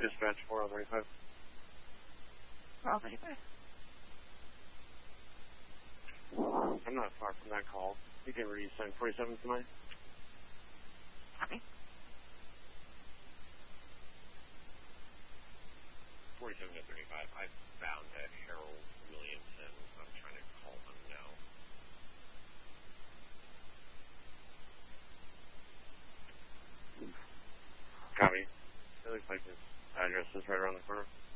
Dispatch 435. 435. I'm not far from that call. You can read sign 47 tonight. Copy. 47 to 35. I found that Harold Williamson. I'm trying to call him now. Copy. It looks like his address is right around the corner.